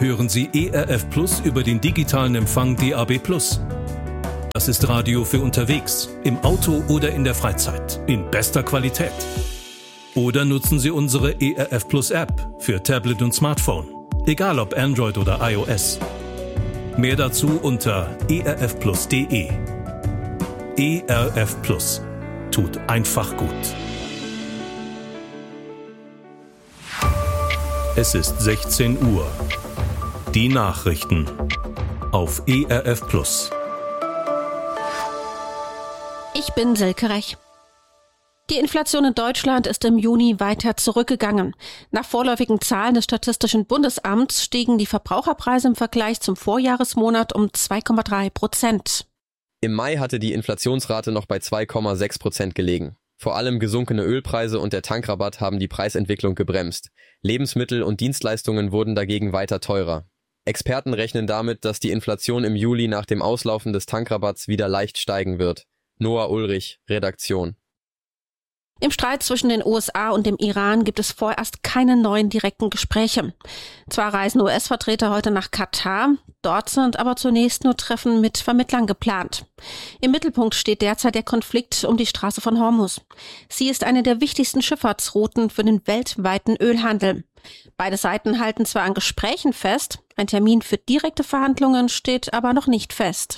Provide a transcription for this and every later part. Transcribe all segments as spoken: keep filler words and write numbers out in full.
hören Sie E R F Plus über den digitalen Empfang D A B plus. Das ist Radio für unterwegs, im Auto oder in der Freizeit, in bester Qualität. Oder nutzen Sie unsere E R F Plus App für Tablet und Smartphone, egal ob Android oder iOS. Mehr dazu unter e r f plus punkt d e. E R F Plus tut einfach gut. Es ist sechzehn Uhr. Die Nachrichten auf E R F Plus. Ich bin Silke Rech. Die Inflation in Deutschland ist im Juni weiter zurückgegangen. Nach vorläufigen Zahlen des Statistischen Bundesamts stiegen die Verbraucherpreise im Vergleich zum Vorjahresmonat um zwei Komma drei Prozent. Im Mai hatte die Inflationsrate noch bei zwei Komma sechs Prozent gelegen. Vor allem gesunkene Ölpreise und der Tankrabatt haben die Preisentwicklung gebremst. Lebensmittel und Dienstleistungen wurden dagegen weiter teurer. Experten rechnen damit, dass die Inflation im Juli nach dem Auslaufen des Tankrabatts wieder leicht steigen wird. Noah Ulrich, Redaktion. Im Streit zwischen den U S A und dem Iran gibt es vorerst keine neuen direkten Gespräche. Zwar reisen U S-Vertreter heute nach Katar, dort sind aber zunächst nur Treffen mit Vermittlern geplant. Im Mittelpunkt steht derzeit der Konflikt um die Straße von Hormuz. Sie ist eine der wichtigsten Schifffahrtsrouten für den weltweiten Ölhandel. Beide Seiten halten zwar an Gesprächen fest, ein Termin für direkte Verhandlungen steht aber noch nicht fest.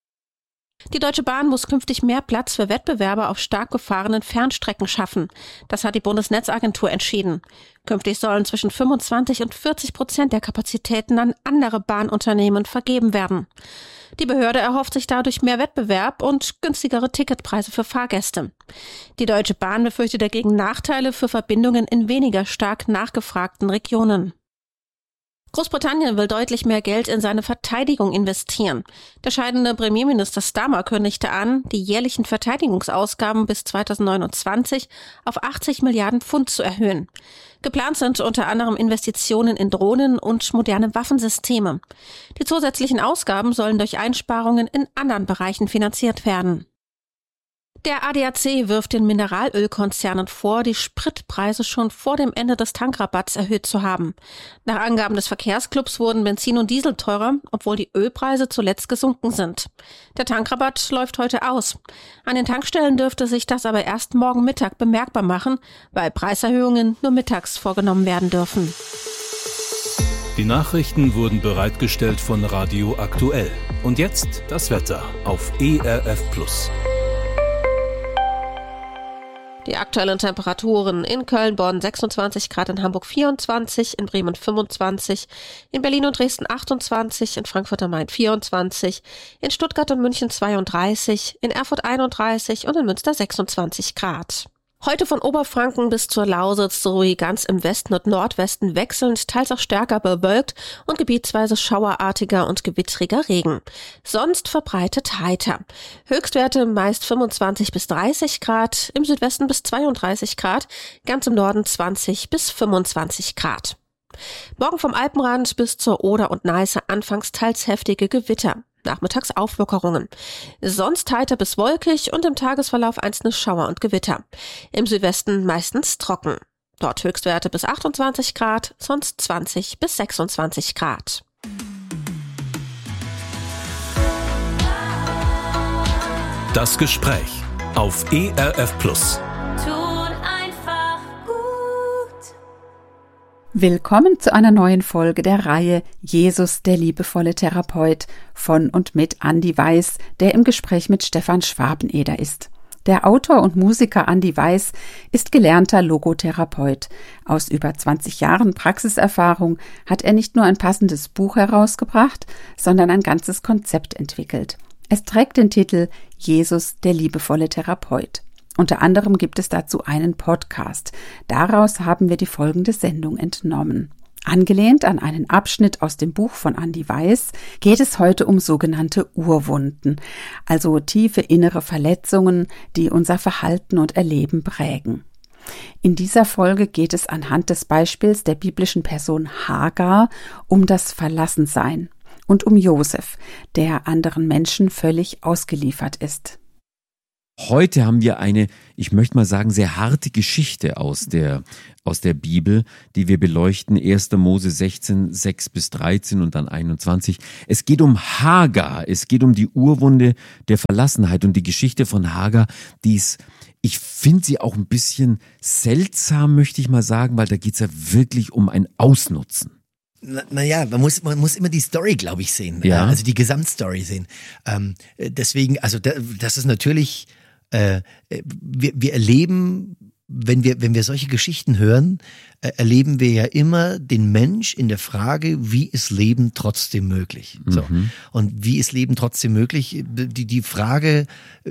Die Deutsche Bahn muss künftig mehr Platz für Wettbewerber auf stark befahrenen Fernstrecken schaffen. Das hat die Bundesnetzagentur entschieden. Künftig sollen zwischen fünfundzwanzig und vierzig Prozent der Kapazitäten an andere Bahnunternehmen vergeben werden. Die Behörde erhofft sich dadurch mehr Wettbewerb und günstigere Ticketpreise für Fahrgäste. Die Deutsche Bahn befürchtet dagegen Nachteile für Verbindungen in weniger stark nachgefragten Regionen. Großbritannien will deutlich mehr Geld in seine Verteidigung investieren. Der scheidende Premierminister Starmer kündigte an, die jährlichen Verteidigungsausgaben bis zweitausendneunundzwanzig auf achtzig Milliarden Pfund zu erhöhen. Geplant sind unter anderem Investitionen in Drohnen und moderne Waffensysteme. Die zusätzlichen Ausgaben sollen durch Einsparungen in anderen Bereichen finanziert werden. Der A D A C wirft den Mineralölkonzernen vor, die Spritpreise schon vor dem Ende des Tankrabatts erhöht zu haben. Nach Angaben des Verkehrsclubs wurden Benzin und Diesel teurer, obwohl die Ölpreise zuletzt gesunken sind. Der Tankrabatt läuft heute aus. An den Tankstellen dürfte sich das aber erst morgen Mittag bemerkbar machen, weil Preiserhöhungen nur mittags vorgenommen werden dürfen. Die Nachrichten wurden bereitgestellt von Radio Aktuell. Und jetzt das Wetter auf E R F Plus. Die aktuellen Temperaturen: in Köln, Bonn sechsundzwanzig Grad, in Hamburg vierundzwanzig, in Bremen fünfundzwanzig, in Berlin und Dresden achtundzwanzig, in Frankfurt am Main vierundzwanzig, in Stuttgart und München zweiunddreißig, in Erfurt einunddreißig und in Münster sechsundzwanzig Grad. Heute von Oberfranken bis zur Lausitz sowie ganz im Westen und Nordwesten wechselnd, teils auch stärker bewölkt und gebietsweise schauerartiger und gewittriger Regen. Sonst verbreitet heiter. Höchstwerte meist fünfundzwanzig bis dreißig Grad, im Südwesten bis zweiunddreißig Grad, ganz im Norden zwanzig bis fünfundzwanzig Grad. Morgen vom Alpenrand bis zur Oder und Neiße anfangs teils heftige Gewitter. Nachmittags Auflockerungen. Sonst heiter bis wolkig und im Tagesverlauf einzelne Schauer und Gewitter. Im Südwesten meistens trocken. Dort Höchstwerte bis achtundzwanzig Grad, sonst zwanzig bis sechsundzwanzig Grad. Das Gespräch auf E R F Plus. Willkommen zu einer neuen Folge der Reihe Jesus, der liebevolle Therapeut von und mit Andi Weiß, der im Gespräch mit Stefan Schwabeneder ist. Der Autor und Musiker Andi Weiß ist gelernter Logotherapeut. Aus über zwanzig Jahren Praxiserfahrung hat er nicht nur ein passendes Buch herausgebracht, sondern ein ganzes Konzept entwickelt. Es trägt den Titel Jesus, der liebevolle Therapeut. Unter anderem gibt es dazu einen Podcast. Daraus haben wir die folgende Sendung entnommen. Angelehnt an einen Abschnitt aus dem Buch von Andi Weiß geht es heute um sogenannte Urwunden, also tiefe innere Verletzungen, die unser Verhalten und Erleben prägen. In dieser Folge geht es anhand des Beispiels der biblischen Person Hagar um das Verlassensein und um Josef, der anderen Menschen völlig ausgeliefert ist. Heute haben wir eine, ich möchte mal sagen, sehr harte Geschichte aus der, aus der Bibel, die wir beleuchten. erster Mose sechzehn, sechs bis dreizehn und dann einundzwanzig. Es geht um Hagar. Es geht um die Urwunde der Verlassenheit und die Geschichte von Hagar, die ist, ich finde sie auch ein bisschen seltsam, möchte ich mal sagen, weil da geht es ja wirklich um ein Ausnutzen. Naja, man muss, man muss immer die Story, glaube ich, sehen. Ja. Also die Gesamtstory sehen. Ähm, deswegen, also da, das ist natürlich, äh, wir, wir erleben, wenn wir, wenn wir solche Geschichten hören, äh, erleben wir ja immer den Mensch in der Frage, wie ist Leben trotzdem möglich? So. Mhm. Und wie ist Leben trotzdem möglich? Die, die Frage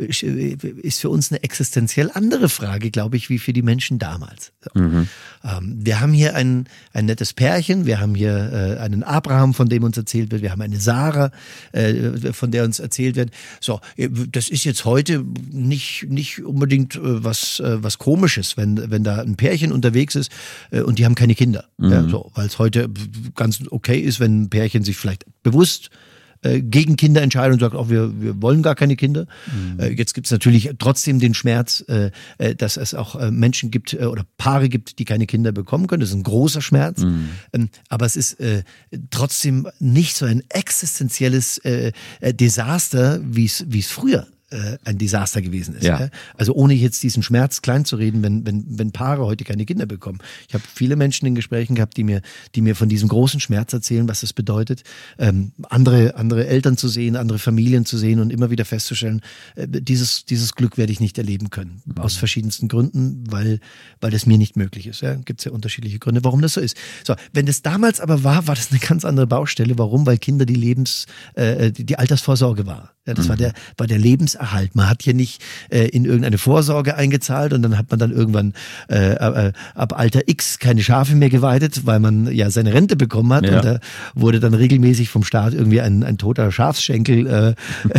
ist für uns eine existenziell andere Frage, glaube ich, wie für die Menschen damals. So. Mhm. Ähm, wir haben hier ein, ein nettes Pärchen, wir haben hier äh, einen Abraham, von dem uns erzählt wird, wir haben eine Sarah, äh, von der uns erzählt wird. So, das ist jetzt heute nicht, nicht unbedingt äh, was, äh, was Komisches, wenn, wenn da ein Pärchen unterwegs ist, äh, und die haben keine Kinder. Mhm. Ja, so, weil es heute ganz okay ist, wenn ein Pärchen sich vielleicht bewusst äh, gegen Kinder entscheidet und sagt, auch wir, wir wollen gar keine Kinder. Mhm. Äh, jetzt gibt es natürlich trotzdem den Schmerz, äh, äh, dass es auch äh, Menschen gibt äh, oder Paare gibt, die keine Kinder bekommen können. Das ist ein großer Schmerz. Mhm. Ähm, aber es ist äh, trotzdem nicht so ein existenzielles äh, äh, Desaster, wie es wie es früher ein Desaster gewesen ist. Ja. Also ohne jetzt diesen Schmerz klein zu reden, wenn, wenn, wenn Paare heute keine Kinder bekommen. Ich habe viele Menschen in Gesprächen gehabt, die mir, die mir von diesem großen Schmerz erzählen, was das bedeutet, ähm, andere, andere Eltern zu sehen, andere Familien zu sehen und immer wieder festzustellen, äh, dieses, dieses Glück werde ich nicht erleben können. Mhm. Aus verschiedensten Gründen, weil, weil das mir nicht möglich ist. Ja? Gibt es ja unterschiedliche Gründe, warum das so ist. So, wenn das damals aber war, war das eine ganz andere Baustelle. Warum? Weil Kinder die Lebens, äh, die, die Altersvorsorge war. Ja, das mhm. war der, war der Lebenserhalt. Man hat hier nicht äh, in irgendeine Vorsorge eingezahlt und dann hat man dann irgendwann äh, äh, ab Alter X keine Schafe mehr geweidet, weil man ja seine Rente bekommen hat. Ja. Und da wurde dann regelmäßig vom Staat irgendwie ein, ein toter Schafsschenkel äh,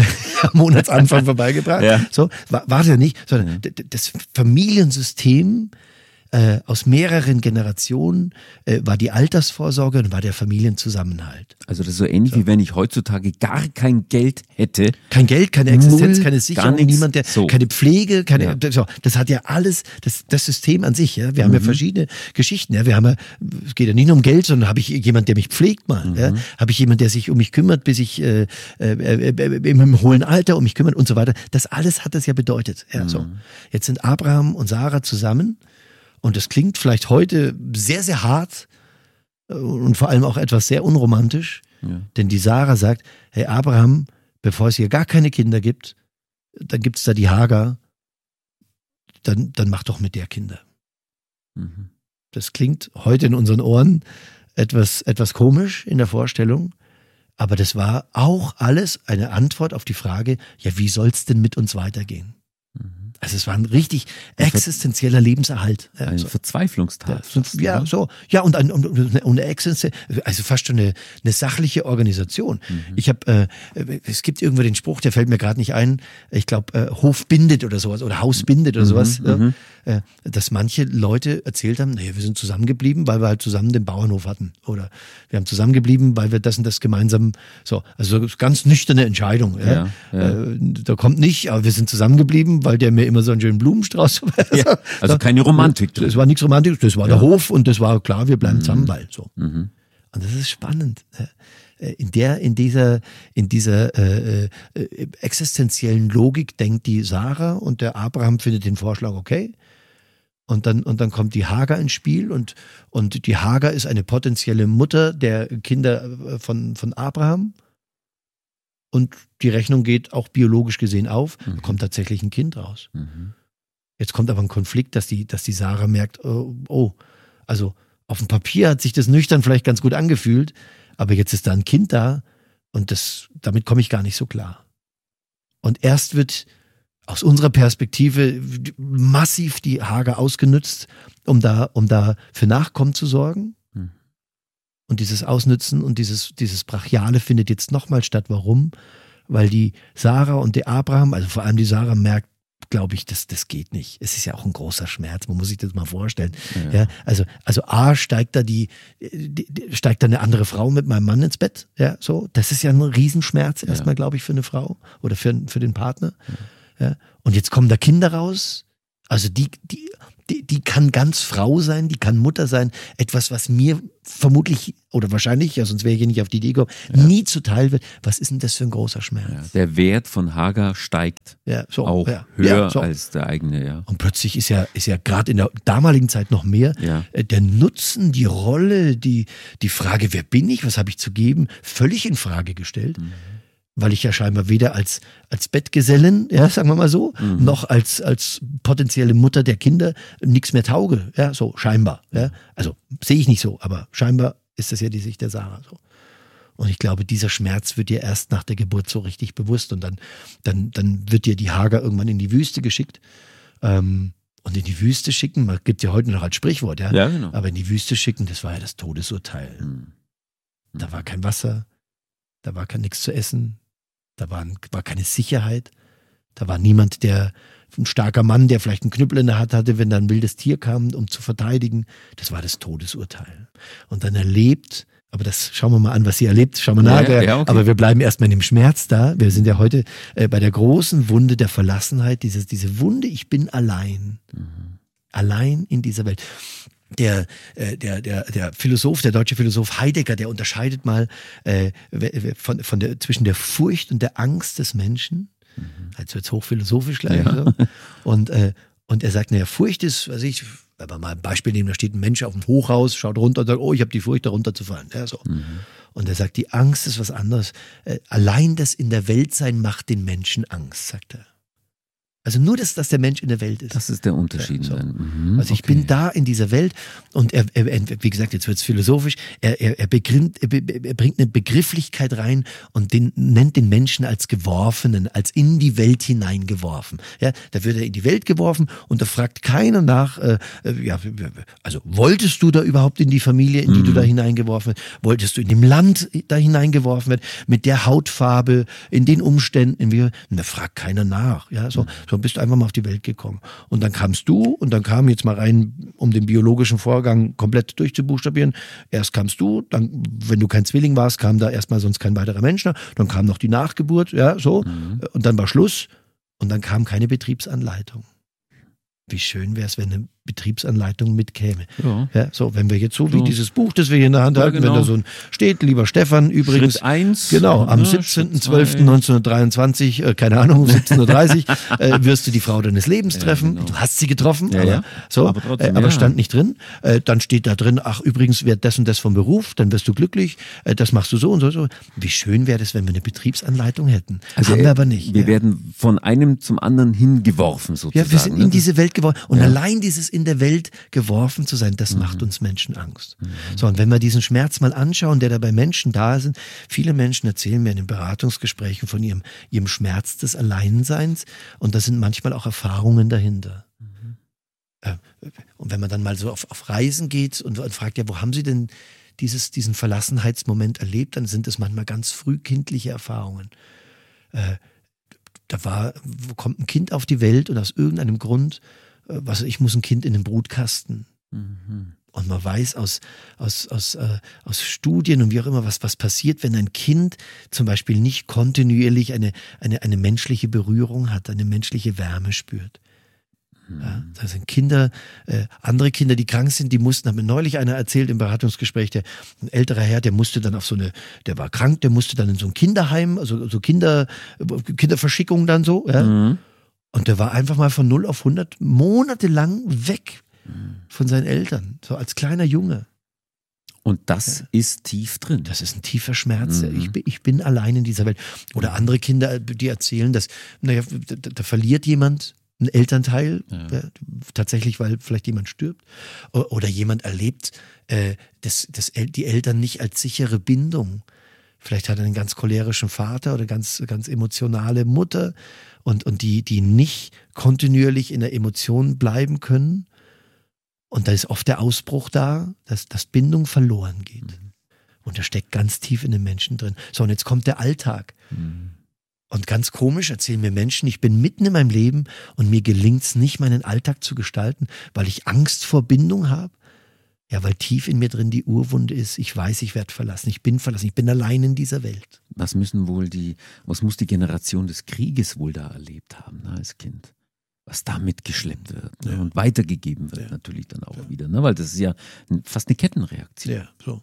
am Monatsanfang vorbeigebracht. Ja. So, war, war das ja nicht, sondern mhm. das Familiensystem Äh, aus mehreren Generationen äh, war die Altersvorsorge und war der Familienzusammenhalt. Also das ist so ähnlich, so. wie wenn ich heutzutage gar kein Geld hätte. Kein Geld, keine Existenz, Null, keine Sicherung, niemand, der, so. keine Pflege, keine, Ja. so, das hat ja alles, das, das System an sich, ja. Wir Mhm. haben ja verschiedene Geschichten, ja. Wir haben ja, es geht ja nicht nur um Geld, sondern habe ich jemand, der mich pflegt mal, Mhm. ja. Habe ich jemand, der sich um mich kümmert, bis ich äh, äh, äh, im hohen Alter um mich kümmert und so weiter. Das alles hat das ja bedeutet, ja. Mhm. So. Jetzt sind Abraham und Sarah zusammen. Und das klingt vielleicht heute sehr, sehr hart und vor allem auch etwas sehr unromantisch. Ja. Denn die Sarah sagt, hey Abraham, bevor es hier gar keine Kinder gibt, dann gibt es da die Hagar, dann, dann mach doch mit der Kinder. Mhm. Das klingt heute in unseren Ohren etwas, etwas komisch in der Vorstellung, aber das war auch alles eine Antwort auf die Frage, ja, wie soll es denn mit uns weitergehen? Also es war ein richtig existenzieller Lebenserhalt. Ein so. Verzweiflungstat. Ja, so. Ja, und, ein, und, und eine Existenz, also fast schon eine, eine sachliche Organisation. Mhm. Ich habe, äh, es gibt irgendwo den Spruch, der fällt mir gerade nicht ein, ich glaube, äh, Hof bindet oder sowas, oder Haus bindet oder mhm, sowas, mhm. äh, dass manche Leute erzählt haben, naja, wir sind zusammengeblieben, weil wir halt zusammen den Bauernhof hatten. Oder wir haben zusammengeblieben, weil wir das und das gemeinsam, so. Also ganz nüchterne Entscheidung. Ja, ja, ja. Äh, da kommt nicht, aber wir sind zusammengeblieben, weil der mir immer so einen schönen Blumenstrauß. Ja, also keine Romantik. Das war nichts Romantisches, das war ja. der Hof und das war klar, wir bleiben mhm. zusammen, weil so. Mhm. Und das ist spannend. In der, in dieser, in dieser äh, äh, existenziellen Logik denkt die Sarah und der Abraham findet den Vorschlag okay. Und dann, und dann kommt die Hagar ins Spiel und, und die Hagar ist eine potenzielle Mutter der Kinder von, von Abraham. Und die Rechnung geht auch biologisch gesehen auf, mhm. da kommt tatsächlich ein Kind raus. Mhm. Jetzt kommt aber ein Konflikt, dass die, dass die Sarah merkt, oh, oh, also auf dem Papier hat sich das nüchtern vielleicht ganz gut angefühlt, aber jetzt ist da ein Kind da und das, damit komme ich gar nicht so klar. Und erst wird aus unserer Perspektive massiv die Hagar ausgenutzt, um da, um da für Nachkommen zu sorgen. Und dieses Ausnützen und dieses, dieses Brachiale findet jetzt nochmal statt. Warum? Weil die Sarah und der Abraham, also vor allem die Sarah merkt, glaube ich, das, das geht nicht. Es ist ja auch ein großer Schmerz, man muss sich das mal vorstellen. Ja. Ja, also, also A, steigt da die, die, steigt da eine andere Frau mit meinem Mann ins Bett. Ja, so. Das ist ja ein Riesenschmerz erstmal, ja. glaube ich, für eine Frau oder für, für den Partner. Ja? Und jetzt kommen da Kinder raus. Also die, die, die, die kann ganz Frau sein, die kann Mutter sein. Etwas, was mir vermutlich oder wahrscheinlich, ja, sonst wäre ich hier nicht auf die Idee gekommen, ja. nie zuteil wird. Was ist denn das für ein großer Schmerz? Ja, der Wert von Hagar steigt ja, so, auch ja, höher ja, so. als der eigene. Ja. Und plötzlich ist ja, ist ja gerade in der damaligen Zeit noch mehr ja. der Nutzen, die Rolle, die, die Frage, wer bin ich, was habe ich zu geben, völlig in Frage gestellt. Mhm. Weil ich ja scheinbar weder als, als Bettgesellin, ja, sagen wir mal so, mhm. noch als, als potenzielle Mutter der Kinder nichts mehr tauge, ja, so scheinbar, ja. Also sehe ich nicht so, aber scheinbar ist das ja die Sicht der Sarah so. Und ich glaube, dieser Schmerz wird dir erst nach der Geburt so richtig bewusst und dann, dann, dann wird dir die Hagar irgendwann in die Wüste geschickt. Ähm, und in die Wüste schicken, man gibt ja heute noch als Sprichwort, ja, ja genau. aber in die Wüste schicken, das war ja das Todesurteil. Mhm. Da war kein Wasser, da war kein nichts zu essen. Da war, war keine Sicherheit. Da war niemand, der, ein starker Mann, der vielleicht einen Knüppel in der Hand hatte, wenn da ein wildes Tier kam, um zu verteidigen. Das war das Todesurteil. Und dann erlebt, aber das schauen wir mal an, was sie erlebt, schauen wir ja, nachher. Ja, okay. Aber wir bleiben erstmal in dem Schmerz da. Wir sind ja heute äh, bei der großen Wunde der Verlassenheit, dieses, diese Wunde, ich bin allein. Mhm. Allein in dieser Welt. Der, äh, der, der, der Philosoph, der deutsche Philosoph Heidegger, der unterscheidet mal äh, von, von der, zwischen der Furcht und der Angst des Menschen. Mhm. Jetzt wird's hochphilosophisch gleich. Ja. So. Und, äh, und er sagt, naja, Furcht ist, was ich, wenn wir mal ein Beispiel nehmen, da steht ein Mensch auf dem Hochhaus, schaut runter und sagt, oh, ich habe die Furcht, da runterzufallen. Ja, so. Mhm. Und er sagt, die Angst ist was anderes. Äh, allein das in der Welt sein macht den Menschen Angst, sagt er. Also nur, dass, dass der Mensch in der Welt ist. Das ist der Unterschied. Ja, so. mhm, also ich okay. bin da in dieser Welt und er, er, wie gesagt, jetzt wird es philosophisch, er, er, er, begrinnt, er, er bringt eine Begrifflichkeit rein und den, nennt den Menschen als Geworfenen, als in die Welt hineingeworfen. Ja, da wird er in die Welt geworfen und da fragt keiner nach, äh, ja, also wolltest du da überhaupt in die Familie, in die mhm. du da hineingeworfen wirst? Wolltest du in dem Land da hineingeworfen werden? Mit der Hautfarbe, in den Umständen? In wie, und da fragt keiner nach. Ja, so, so bist du einfach mal auf die Welt gekommen. Und dann kamst du und dann kam jetzt mal rein, um den biologischen Vorgang komplett durchzubuchstabieren. Erst kamst du, dann, wenn du kein Zwilling warst, kam da erstmal sonst kein weiterer Mensch. Dann kam noch die Nachgeburt, ja, so. Mhm. Und dann war Schluss. Und dann kam keine Betriebsanleitung. Wie schön wäre es, wenn eine Betriebsanleitung mitkäme. Ja. Ja, so, wenn wir jetzt so wie ja. dieses Buch, das wir hier in der Hand ja, halten, genau. wenn da so ein steht, lieber Stefan, übrigens. Schritt eins. Genau, am siebzehnten zwölften neunzehnhundertdreiundzwanzig, äh, keine Ahnung, siebzehn Uhr dreißig, äh, wirst du die Frau deines Lebens ja, treffen. Genau. Du hast sie getroffen, ja, aber, ja. so, aber, trotzdem, äh, aber ja. stand nicht drin. Äh, dann steht da drin, ach, übrigens, wer das und das vom Beruf, dann wirst du glücklich, äh, das machst du so und so, so. Wie schön wäre das, wenn wir eine Betriebsanleitung hätten. Also, haben wir aber nicht. Wir ja. werden von einem zum anderen hingeworfen, sozusagen. Ja, wir sind in ne? diese Welt geworfen. Und ja. allein dieses in der Welt geworfen zu sein, das mhm. macht uns Menschen Angst. Mhm. So, und wenn wir diesen Schmerz mal anschauen, der da bei Menschen da sind, viele Menschen erzählen mir in den Beratungsgesprächen von ihrem, ihrem Schmerz des Alleinseins und da sind manchmal auch Erfahrungen dahinter. Mhm. Äh, und wenn man dann mal so auf, auf Reisen geht und, und fragt, ja, wo haben Sie denn dieses, diesen Verlassenheitsmoment erlebt, dann sind es manchmal ganz frühkindliche Erfahrungen. Äh, da war, kommt ein Kind auf die Welt und aus irgendeinem Grund was ich muss ein Kind in den Brutkasten. Mhm. Und man weiß aus, aus, aus, äh, aus Studien und wie auch immer, was, was passiert, wenn ein Kind zum Beispiel nicht kontinuierlich eine, eine, eine menschliche Berührung hat, eine menschliche Wärme spürt. Mhm. Ja, da sind Kinder, äh, andere Kinder, die krank sind, die mussten, hat mir neulich einer erzählt im Beratungsgespräch, der, ein älterer Herr, der musste dann auf so eine, der war krank, der musste dann in so ein Kinderheim, also so Kinder, Kinderverschickung dann so, ja. Mhm. Und der war einfach mal von null auf hundert monatelang weg von seinen Eltern, so als kleiner Junge. Und das ja. ist tief drin. Das ist ein tiefer Schmerz. Mhm. Ich, bin, ich bin allein in dieser Welt. Oder andere Kinder, die erzählen, dass, naja, da, da verliert jemand einen Elternteil, ja. Ja, tatsächlich, weil vielleicht jemand stirbt. Oder jemand erlebt äh, das, das, die Eltern nicht als sichere Bindung. Vielleicht hat er einen ganz cholerischen Vater oder ganz, ganz emotionale Mutter und, und die, die nicht kontinuierlich in der Emotion bleiben können. Und da ist oft der Ausbruch da, dass, dass Bindung verloren geht. Mhm. Und das steckt ganz tief in den Menschen drin. So, und jetzt kommt der Alltag. Mhm. Und ganz komisch erzählen mir Menschen, ich bin mitten in meinem Leben und mir gelingt es nicht, meinen Alltag zu gestalten, weil ich Angst vor Bindung habe. Ja, weil tief in mir drin die Urwunde ist, ich weiß, ich werde verlassen, ich bin verlassen, ich bin allein in dieser Welt. Was müssen wohl die, was muss die Generation des Krieges wohl da erlebt haben, ne, als Kind? Was da mitgeschleppt wird, ne, Ja. und weitergegeben wird Ja. natürlich dann auch Ja. wieder, ne, weil das ist ja fast eine Kettenreaktion. Ja, so.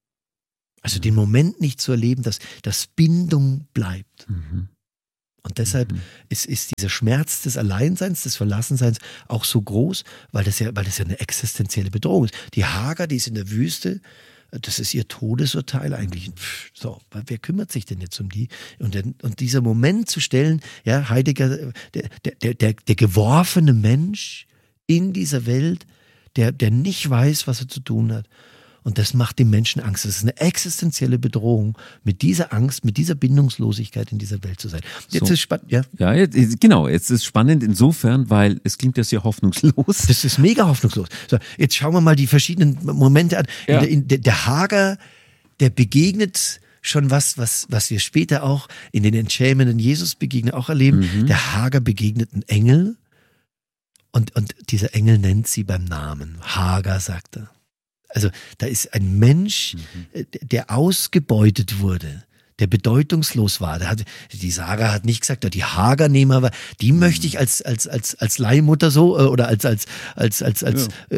Also den Moment nicht zu erleben, dass, dass Bindung bleibt. Mhm. Und deshalb Mhm. ist, ist dieser Schmerz des Alleinseins, des Verlassenseins auch so groß, weil das ja, weil das ja eine existenzielle Bedrohung ist. Die Hagar, die ist in der Wüste, das ist ihr Todesurteil eigentlich. Pff, so, wer kümmert sich denn jetzt um die? Und, den, und dieser Moment zu stellen, ja, Heidegger, der, der, der, der geworfene Mensch in dieser Welt, der, der nicht weiß, was er zu tun hat. Und das macht dem Menschen Angst. Das ist eine existenzielle Bedrohung, mit dieser Angst, mit dieser Bindungslosigkeit in dieser Welt zu sein. Jetzt So. ist spannend, ja. Ja, jetzt, genau, jetzt ist spannend insofern, weil es klingt ja sehr hoffnungslos. Das ist mega hoffnungslos. So, jetzt schauen wir mal die verschiedenen Momente an. Ja. In der, in der, der Hager, der begegnet schon was, was, was wir später auch in den entschämenden Jesus-Begegnen auch erleben. Mhm. Der Hager begegnet einen Engel und, und dieser Engel nennt sie beim Namen. Hagar, sagt er. Also da ist ein Mensch, äh, der ausgebeutet wurde, der bedeutungslos war. Der hat, die Sarah hat nicht gesagt, die Hagar nehmen wir, die möchte ich als als als als Leihmutter so äh, oder als als als als als Ja. äh,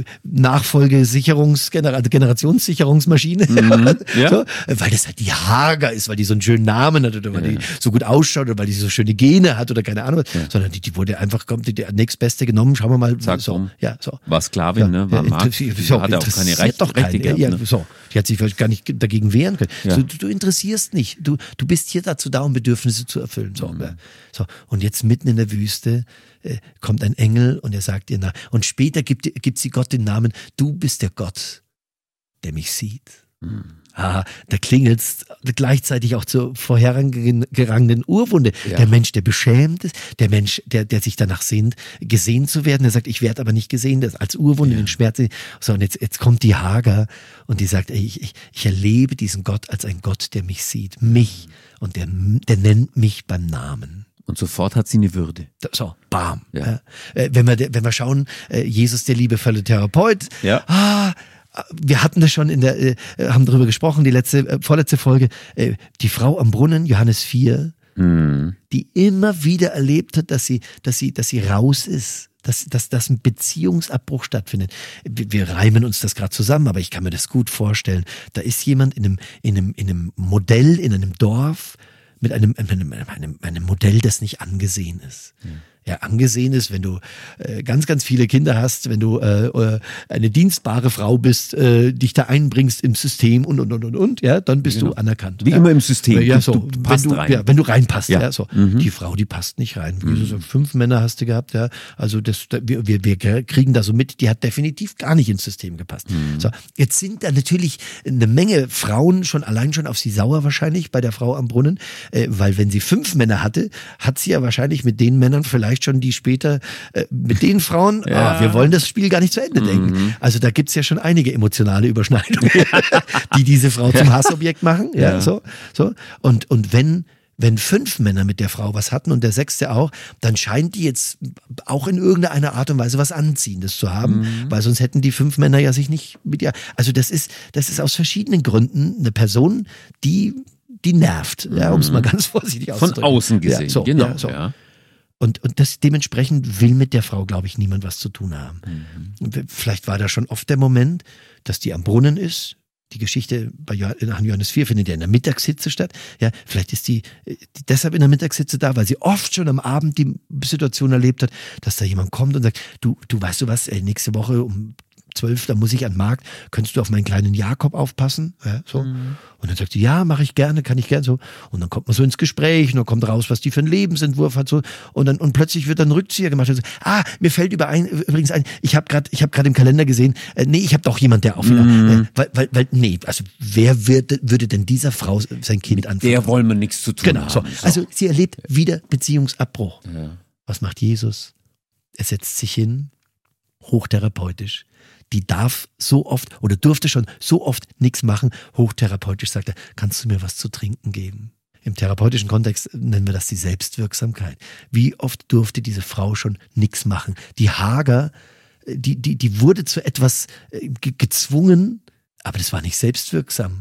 Nachfolgesicherungs Generationssicherungsmaschine, Mhm. Ja. so, äh, weil das halt die Hagar ist, weil die so einen schönen Namen hat oder weil Ja. die so gut ausschaut oder weil die so schöne Gene hat oder keine Ahnung, was, sondern die, die wurde einfach kommt die, die nächstbeste genommen. Schauen wir mal, Zack, so, bumm. ja, so. War Sklavin, ne? War ja, Magd, interessiert- die so, hatte auch keine interessiert Rechte, doch keine, Rechte gehabt, ja, ne? so. Die hat sich vielleicht gar nicht dagegen wehren können. Ja. So, du, du interessierst nicht. Du, du bist hier dazu da, um Bedürfnisse zu erfüllen. So, Mhm. ja. so. Und jetzt mitten in der Wüste äh, kommt ein Engel und er sagt ihr nach. Und später gibt, gibt sie Gott den Namen, du bist der Gott, der mich sieht. Mhm. Ah, da klingelt's gleichzeitig auch zur vorhergegangenen Urwunde. Ja. Der Mensch, der beschämt ist, der Mensch, der, der sich danach sehnt, gesehen zu werden, der sagt, ich werde aber nicht gesehen, das als Urwunde, Ja. den Schmerz. So, und jetzt, jetzt kommt die Hagar und die sagt, ey, ich, ich, ich erlebe diesen Gott als ein Gott, der mich sieht, mich, und der, der nennt mich beim Namen. Und sofort hat sie eine Würde. So, bam. Ja. Ja. Äh, Wenn wir, wenn wir schauen, äh, Jesus, der liebevolle Therapeut, Ja. ah, wir hatten das schon in der, äh, haben darüber gesprochen, die letzte, äh, vorletzte Folge, äh, die Frau am Brunnen, Johannes vier, Mhm. die immer wieder erlebt hat, dass sie, dass sie, dass sie raus ist, dass, dass, dass ein Beziehungsabbruch stattfindet. Wir, wir reimen uns das gerade zusammen, aber ich kann mir das gut vorstellen. Da ist jemand in einem, in einem, in einem Modell, in einem Dorf, mit einem, einem, einem, einem Modell, das nicht angesehen ist. Ja. Ja, angesehen ist, wenn du äh, ganz, ganz viele Kinder hast, wenn du äh, eine dienstbare Frau bist, äh, dich da einbringst im System und, und, und, und, und, ja, dann bist Genau. du anerkannt. Wie ja. immer im System. Ja, Du- so, du passt wenn du, rein. Ja, wenn du reinpasst, ja, Ja. so. Mhm. Die Frau, die passt nicht rein. Jesus sagt, fünf Männer hast du gehabt, ja. Also das, da- wir, wir, wir kriegen da so mit, die hat definitiv gar nicht ins System gepasst. Mhm. So, jetzt sind da natürlich eine Menge Frauen schon allein schon auf sie sauer wahrscheinlich bei der Frau am Brunnen, äh, weil wenn sie fünf Männer hatte, hat sie ja wahrscheinlich mit den Männern vielleicht schon die später äh, mit den Frauen, Ja. ah, wir wollen das Spiel gar nicht zu Ende denken. Also da gibt's ja schon einige emotionale Überschneidungen, die diese Frau zum Hassobjekt machen. Ja, Ja. so, so. Und, und wenn, wenn fünf Männer mit der Frau was hatten und der sechste auch, dann scheint die jetzt auch in irgendeiner Art und Weise was Anziehendes zu haben, Mhm. weil sonst hätten die fünf Männer ja sich nicht mit ihr. Also das ist, das ist aus verschiedenen Gründen eine Person, die, die nervt, ja, um es mal ganz vorsichtig Von auszudrücken. außen gesehen, Ja, so, genau. ja, so. Ja. Und, und das dementsprechend will mit der Frau, glaube ich, niemand was zu tun haben. Mhm. Vielleicht war da schon oft der Moment, dass die am Brunnen ist. Die Geschichte bei Johannes vier findet ja in der Mittagshitze statt. Ja, vielleicht ist die, die deshalb in der Mittagshitze da, weil sie oft schon am Abend die Situation erlebt hat, dass da jemand kommt und sagt, du, du weißt du was, ey, nächste Woche um zwölf, da muss ich an den Markt, könntest du auf meinen kleinen Jakob aufpassen? Ja, so. Mhm. Und dann sagt sie, ja, mache ich gerne, kann ich gerne so. Und dann kommt man so ins Gespräch und dann kommt raus, was die für einen Lebensentwurf hat so. Und dann und plötzlich wird dann ein Rückzieher gemacht. Und so, ah, mir fällt überein, übrigens ein, ich habe gerade, ich habe gerade im Kalender gesehen, äh, nee, ich habe doch jemand, der auf, Mhm. äh, weil, weil, weil, nee, also wer wird, würde denn dieser Frau sein Kind anfangen? Der wollen wir nichts zu tun Genau, haben. so. Also sie erlebt wieder Beziehungsabbruch. Ja. Was macht Jesus? Er setzt sich hin, hochtherapeutisch. Die darf so oft oder durfte schon so oft nichts machen. Hochtherapeutisch sagt er, kannst du mir was zu trinken geben? Im therapeutischen Kontext nennen wir das die Selbstwirksamkeit. Wie oft durfte diese Frau schon nichts machen? Die Hagar, die, die, die wurde zu etwas ge- gezwungen, aber das war nicht selbstwirksam.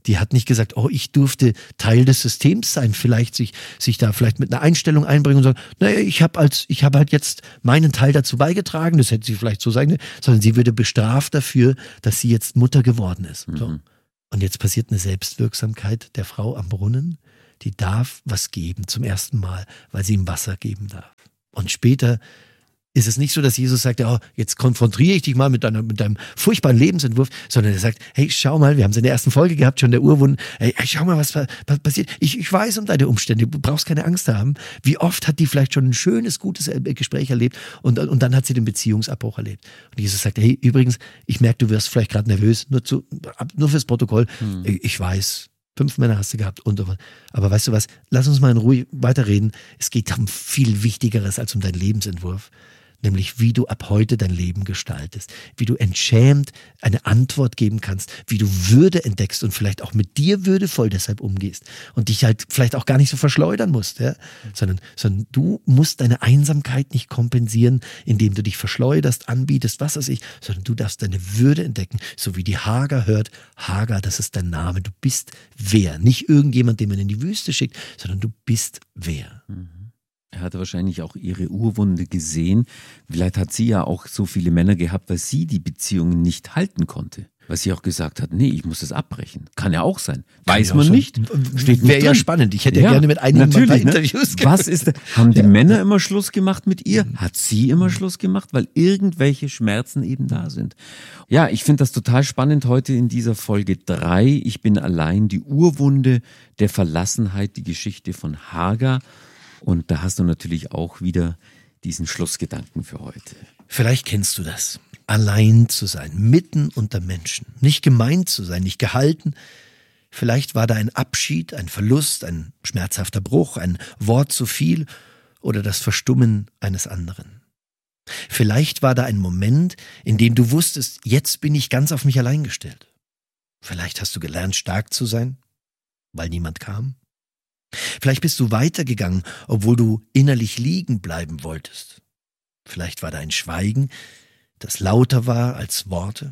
Die hat nicht gesagt, oh, ich durfte Teil des Systems sein, vielleicht sich, sich da vielleicht mit einer Einstellung einbringen und sagen, naja, ich habe als, ich habe halt jetzt meinen Teil dazu beigetragen, das hätte sie vielleicht so sagen, sondern sie würde bestraft dafür, dass sie jetzt Mutter geworden ist. Mhm. So. Und jetzt passiert eine Selbstwirksamkeit der Frau am Brunnen, die darf was geben zum ersten Mal, weil sie ihm Wasser geben darf. Und später ist es nicht so, dass Jesus sagt, oh, jetzt konfrontiere ich dich mal mit, deiner, mit deinem furchtbaren Lebensentwurf, sondern er sagt, hey, schau mal, wir haben es in der ersten Folge gehabt, schon der Urwund, hey, schau mal, was, was passiert. Ich, ich weiß um deine Umstände, du brauchst keine Angst haben. Wie oft hat die vielleicht schon ein schönes, gutes Gespräch erlebt und, und dann hat sie den Beziehungsabbruch erlebt. Und Jesus sagt, hey, übrigens, ich merke, du wirst vielleicht gerade nervös, nur, zu, nur fürs Protokoll, hm. ich weiß, fünf Männer hast du gehabt und so. Aber weißt du was, lass uns mal in Ruhe weiterreden. Es geht um viel Wichtigeres als um deinen Lebensentwurf. Nämlich wie du ab heute dein Leben gestaltest, wie du entschämt eine Antwort geben kannst, wie du Würde entdeckst und vielleicht auch mit dir würdevoll deshalb umgehst und dich halt vielleicht auch gar nicht so verschleudern musst, ja? sondern, sondern du musst deine Einsamkeit nicht kompensieren, indem du dich verschleuderst, anbietest, was weiß ich, sondern du darfst deine Würde entdecken, so wie die Hagar hört, Hagar, das ist dein Name, du bist wer, nicht irgendjemand, den man in die Wüste schickt, sondern du bist wer. Mhm. Er hatte wahrscheinlich auch ihre Urwunde gesehen. Vielleicht hat sie ja auch so viele Männer gehabt, weil sie die Beziehungen nicht halten konnte. Weil sie auch gesagt hat, nee, ich muss das abbrechen. Kann ja auch sein. Weiß man nicht. Steht nicht Wäre ja spannend. Ich hätte ja, ja gerne mit einigen natürlich, mal Interviews ne? Was ist, haben die ja. Männer immer Schluss gemacht mit ihr? Hat sie immer Schluss gemacht? Weil irgendwelche Schmerzen eben da sind. Ja, ich finde das total spannend heute in dieser Folge drei. Ich bin allein, die Urwunde der Verlassenheit, die Geschichte von Hagar. Und da hast du natürlich auch wieder diesen Schlussgedanken für heute. Vielleicht kennst du das. Allein zu sein, mitten unter Menschen. Nicht gemeint zu sein, nicht gehalten. Vielleicht war da ein Abschied, ein Verlust, ein schmerzhafter Bruch, ein Wort zu viel oder das Verstummen eines anderen. Vielleicht war da ein Moment, in dem du wusstest, jetzt bin ich ganz auf mich allein gestellt. Vielleicht hast du gelernt, stark zu sein, weil niemand kam. Vielleicht bist du weitergegangen, obwohl du innerlich liegen bleiben wolltest. Vielleicht war da ein Schweigen, das lauter war als Worte.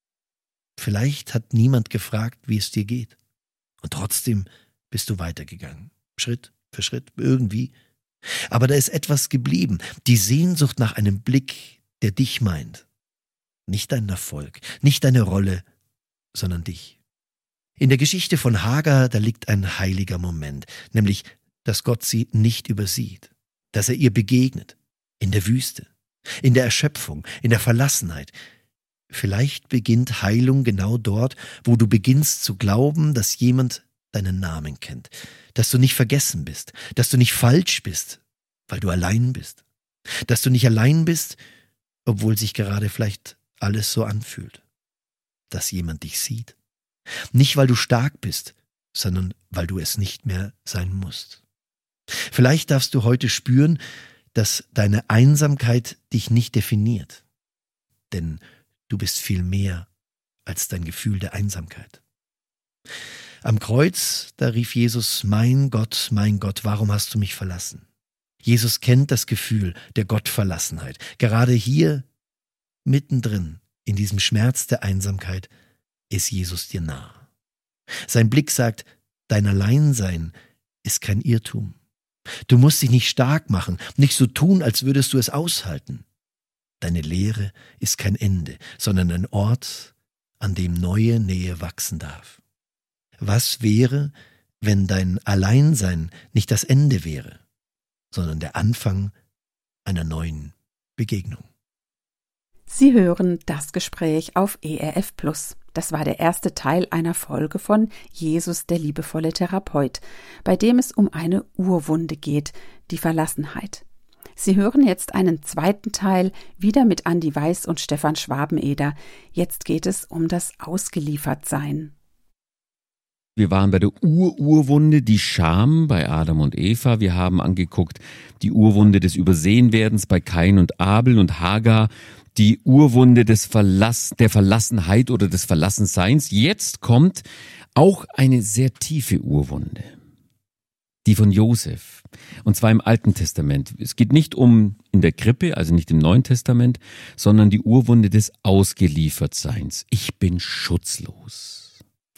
Vielleicht hat niemand gefragt, wie es dir geht. Und trotzdem bist du weitergegangen, Schritt für Schritt, irgendwie. Aber da ist etwas geblieben, die Sehnsucht nach einem Blick, der dich meint. Nicht deinen Erfolg, nicht deine Rolle, sondern dich. In der Geschichte von Hagar, da liegt ein heiliger Moment, nämlich, dass Gott sie nicht übersieht, dass er ihr begegnet, in der Wüste, in der Erschöpfung, in der Verlassenheit. Vielleicht beginnt Heilung genau dort, wo du beginnst zu glauben, dass jemand deinen Namen kennt, dass du nicht vergessen bist, dass du nicht falsch bist, weil du allein bist, dass du nicht allein bist, obwohl sich gerade vielleicht alles so anfühlt, dass jemand dich sieht. Nicht, weil du stark bist, sondern weil du es nicht mehr sein musst. Vielleicht darfst du heute spüren, dass deine Einsamkeit dich nicht definiert. Denn du bist viel mehr als dein Gefühl der Einsamkeit. Am Kreuz, da rief Jesus, mein Gott, mein Gott, warum hast du mich verlassen? Jesus kennt das Gefühl der Gottverlassenheit. Gerade hier, mittendrin, in diesem Schmerz der Einsamkeit, ist Jesus dir nah. Sein Blick sagt, dein Alleinsein ist kein Irrtum. Du musst dich nicht stark machen, nicht so tun, als würdest du es aushalten. Deine Leere ist kein Ende, sondern ein Ort, an dem neue Nähe wachsen darf. Was wäre, wenn dein Alleinsein nicht das Ende wäre, sondern der Anfang einer neuen Begegnung? Sie hören das Gespräch auf E R F Plus. Das war der erste Teil einer Folge von Jesus, der liebevolle Therapeut, bei dem es um eine Urwunde geht, die Verlassenheit. Sie hören jetzt einen zweiten Teil, wieder mit Andi Weiß und Stefan Schwabeneder. Jetzt geht es um das Ausgeliefertsein. Wir waren bei der Ur-Urwunde, die Scham bei Adam und Eva. Wir haben angeguckt die Urwunde des Übersehenwerdens bei Kain und Abel und Hagar, die Urwunde des Verlass, der Verlassenheit oder des Verlassenseins. Jetzt kommt auch eine sehr tiefe Urwunde, die von Josef, und zwar im Alten Testament. Es geht nicht um in der Krippe, also nicht im Neuen Testament, sondern die Urwunde des Ausgeliefertseins. Ich bin schutzlos.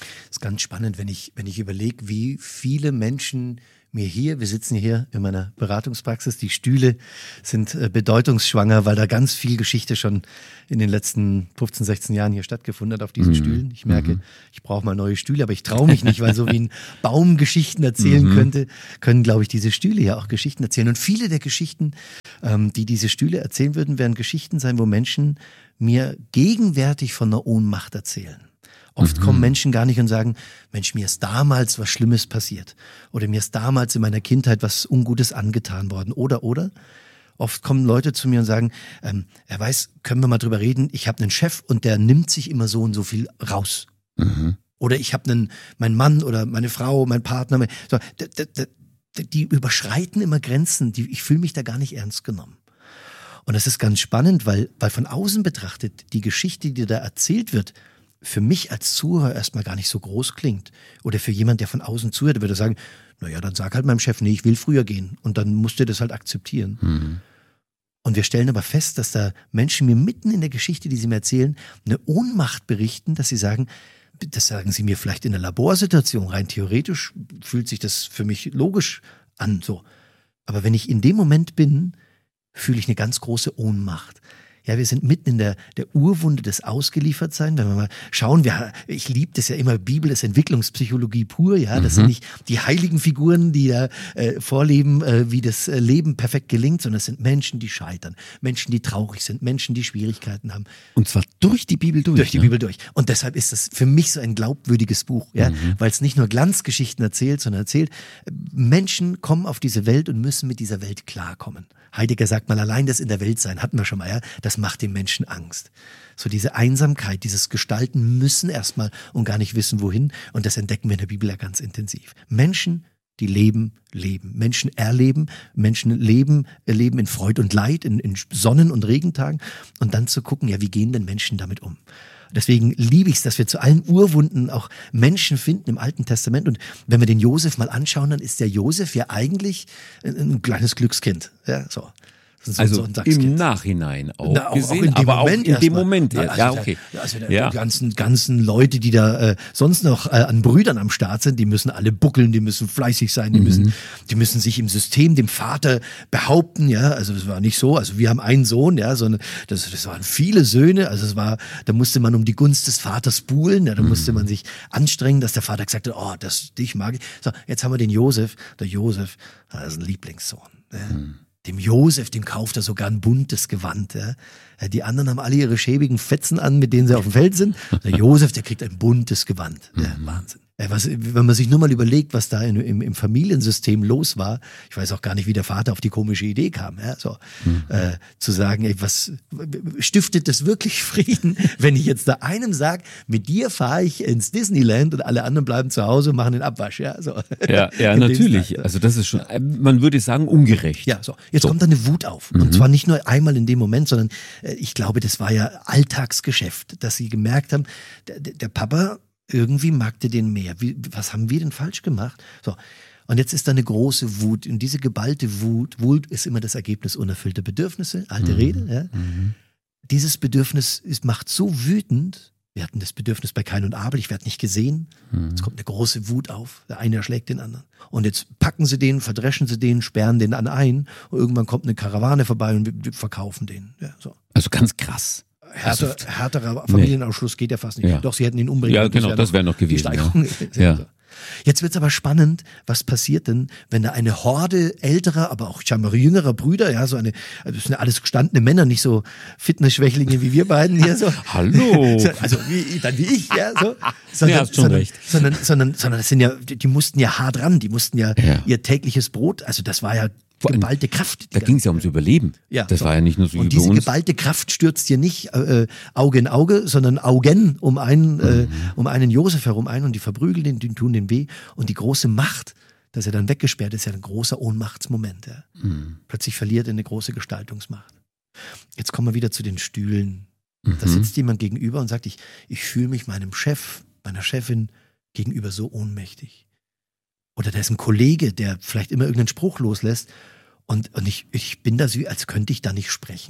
Das ist ganz spannend, wenn ich, wenn ich überlege, wie viele Menschen mir hier, wir sitzen hier in meiner Beratungspraxis, die Stühle sind äh, bedeutungsschwanger, weil da ganz viel Geschichte schon in den letzten fünfzehn, sechzehn Jahren hier stattgefunden hat auf diesen mhm. Stühlen. Ich merke, mhm. ich brauche mal neue Stühle, aber ich traue mich nicht, weil so wie ein Baum Geschichten erzählen mhm. könnte, können, glaube ich, diese Stühle ja auch Geschichten erzählen. Und viele der Geschichten, ähm, die diese Stühle erzählen würden, werden Geschichten sein, wo Menschen mir gegenwärtig von einer Ohnmacht erzählen. Oft mhm. kommen Menschen gar nicht und sagen, Mensch, mir ist damals was Schlimmes passiert oder mir ist damals in meiner Kindheit was Ungutes angetan worden oder, oder. Oft kommen Leute zu mir und sagen, ähm, er weiß, können wir mal drüber reden, ich habe einen Chef und der nimmt sich immer so und so viel raus. Mhm. Oder ich habe einen, mein Mann oder meine Frau, mein Partner, mein, so, d, d, d, die überschreiten immer Grenzen, die, ich fühle mich da gar nicht ernst genommen. Und das ist ganz spannend, weil, weil von außen betrachtet die Geschichte, die da erzählt wird, für mich als Zuhörer erstmal gar nicht so groß klingt. Oder für jemand, der von außen zuhört, würde sagen, naja, dann sag halt meinem Chef, nee, ich will früher gehen. Und dann musst du das halt akzeptieren. Mhm. Und wir stellen aber fest, dass da Menschen mir mitten in der Geschichte, die sie mir erzählen, eine Ohnmacht berichten, dass sie sagen, das sagen sie mir vielleicht in einer Laborsituation, rein theoretisch fühlt sich das für mich logisch an, so. Aber wenn ich in dem Moment bin, fühle ich eine ganz große Ohnmacht. Ja, wir sind mitten in der, der Urwunde des Ausgeliefertsein. Wenn wir mal schauen, wir, ich liebe das ja immer, Bibel ist Entwicklungspsychologie pur, ja. Das mhm. sind nicht die heiligen Figuren, die da äh, vorleben, äh, wie das Leben perfekt gelingt, sondern es sind Menschen, die scheitern, Menschen, die traurig sind, Menschen, die Schwierigkeiten haben. Und zwar durch die Bibel durch. Durch die ne? Bibel durch. Und deshalb ist das für mich so ein glaubwürdiges Buch, ja, mhm. weil es nicht nur Glanzgeschichten erzählt, sondern erzählt, Menschen kommen auf diese Welt und müssen mit dieser Welt klarkommen. Heidegger sagt mal, allein das in der Welt sein, hatten wir schon mal, ja, das macht den Menschen Angst. So diese Einsamkeit, dieses Gestalten müssen erstmal und gar nicht wissen, wohin. Und das entdecken wir in der Bibel ja ganz intensiv. Menschen, die leben, leben. Menschen erleben, Menschen leben, leben in Freud und Leid, in, in Sonnen- und Regentagen. Und dann zu gucken, ja, wie gehen denn Menschen damit um? Deswegen liebe ich es, dass wir zu allen Urwunden auch Menschen finden im Alten Testament. Und wenn wir den Josef mal anschauen, dann ist der Josef ja eigentlich ein, ein kleines Glückskind. Ja, so. So, also so im Nachhinein auch Na, auch, gesehen, auch in dem aber Moment auch in dem mal. Moment. Na, Ja, also ja, da- okay. Also da- Ja. die ganzen, ganzen Leute, die da äh, sonst noch äh, an Brüdern am Start sind, die müssen alle buckeln, die müssen fleißig sein, die Mhm. müssen, die müssen sich im System dem Vater behaupten, ja. Also es war nicht so. Also wir haben einen Sohn, ja, sondern das, das waren viele Söhne. Also es war, da musste man um die Gunst des Vaters buhlen, ja, da musste man sich anstrengen, dass der Vater gesagt hat, oh, das dich mag ich. So, jetzt haben wir den Josef. Der Josef, das ist ein Lieblingssohn. Ja. Mhm. Dem Josef, dem kauft er sogar ein buntes Gewand. Ja. Die anderen haben alle ihre schäbigen Fetzen an, mit denen sie auf dem Feld sind. Der Josef, der kriegt ein buntes Gewand. Ja, Wahnsinn. Ja, was, wenn man sich nur mal überlegt, was da in, im, im Familiensystem los war, ich weiß auch gar nicht, wie der Vater auf die komische Idee kam, ja, so, mhm. äh, zu sagen, ey, was stiftet das wirklich Frieden, wenn ich jetzt da einem sage, mit dir fahre ich ins Disneyland und alle anderen bleiben zu Hause und machen den Abwasch, ja, so. Ja, ja, natürlich. Also das ist schon, man würde sagen, ungerecht. Ja, so. Jetzt So. kommt da eine Wut auf. Und Mhm. zwar nicht nur einmal in dem Moment, sondern äh, ich glaube, das war ja Alltagsgeschäft, dass sie gemerkt haben, der, der Papa, irgendwie mag der den mehr. Wie, was haben wir denn falsch gemacht? So. Und jetzt ist da eine große Wut. Und diese geballte Wut, Wut ist immer das Ergebnis unerfüllter Bedürfnisse, alte Mhm. Rede. Ja. Mhm. Dieses Bedürfnis ist, macht so wütend. Wir hatten das Bedürfnis bei Kain und Abel, ich werde nicht gesehen. Mhm. Jetzt kommt eine große Wut auf. Der eine erschlägt den anderen. Und jetzt packen sie den, verdreschen sie den, sperren den an ein. Und irgendwann kommt eine Karawane vorbei und wir- wir verkaufen den. Ja, so. Also ganz krass. Härter, härterer Familienausschluss geht ja fast nicht. Ja. Doch, sie hätten ihn umbringen Ja, können. genau, das wäre noch die gewesen. Ja. Steigerung. Ja. Jetzt wird's aber spannend, was passiert denn, wenn da eine Horde älterer, aber auch scheinbar jüngerer Brüder, ja, so eine, also das sind ja alles gestandene Männer, nicht so Fitnessschwächlinge wie wir beiden hier so. Hallo. Also wie, dann wie ich, ja, so. Sondern, Ja, hast schon sondern, recht. sondern, sondern, sondern das sind ja, die, die mussten ja hart ran, die mussten ja, Ja. ihr tägliches Brot, also das war ja Vor allem, geballte Kraft. Da ging es ja ums Überleben. Ja, das so. war ja nicht nur so wie Und bei diese uns. geballte Kraft stürzt hier nicht äh, Auge in Auge, sondern Augen um einen, Mhm. äh, um einen Josef herum ein und die verprügeln den, die tun den weh. Und die große Macht, dass er dann weggesperrt ist, ist ja ein großer Ohnmachtsmoment. Ja. Mhm. Plötzlich verliert er eine große Gestaltungsmacht. Jetzt kommen wir wieder zu den Stühlen. Da Mhm. sitzt jemand gegenüber und sagt, ich, ich fühle mich meinem Chef, meiner Chefin gegenüber so ohnmächtig. Oder da ist ein Kollege, der vielleicht immer irgendeinen Spruch loslässt und, und ich, ich bin da so, als könnte ich da nicht sprechen.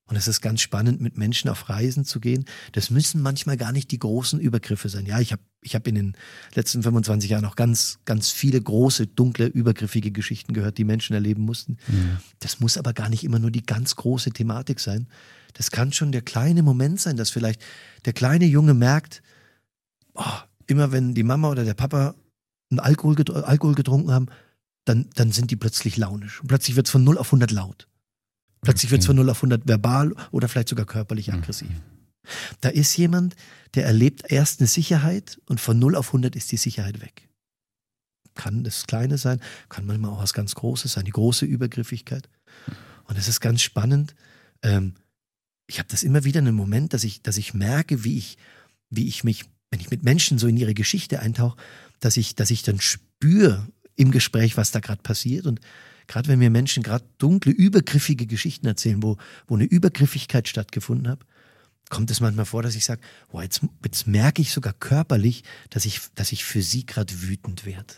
Und es ist ganz spannend, mit Menschen auf Reisen zu gehen. Das müssen manchmal gar nicht die großen Übergriffe sein. Ja, ich habe ich hab in den letzten fünfundzwanzig Jahren auch ganz, ganz viele große, dunkle, übergriffige Geschichten gehört, die Menschen erleben mussten. Mhm. Das muss aber gar nicht immer nur die ganz große Thematik sein. Das kann schon der kleine Moment sein, dass vielleicht der kleine Junge merkt, oh, immer wenn die Mama oder der Papa einen Alkohol, Alkohol getrunken haben, dann, dann sind die plötzlich launisch. Und plötzlich wird es von null auf hundert laut. Plötzlich okay. wird es von null auf hundert verbal oder vielleicht sogar körperlich aggressiv. Mhm. Da ist jemand, der erlebt erst eine Sicherheit und von null auf hundert ist die Sicherheit weg. Kann das Kleine sein, kann manchmal auch was ganz Großes sein, die große Übergriffigkeit. Und es ist ganz spannend. Ähm, ich habe das immer wieder einen Moment, dass ich, dass ich merke, wie ich, wie ich mich, wenn ich mit Menschen so in ihre Geschichte eintauche, dass ich, dass ich dann spüre im Gespräch, was da gerade passiert. Und gerade wenn mir Menschen gerade dunkle, übergriffige Geschichten erzählen, wo, wo eine Übergriffigkeit stattgefunden hat, kommt es manchmal vor, dass ich sage, wow, jetzt, jetzt merke ich sogar körperlich, dass ich, dass ich für sie gerade wütend werde.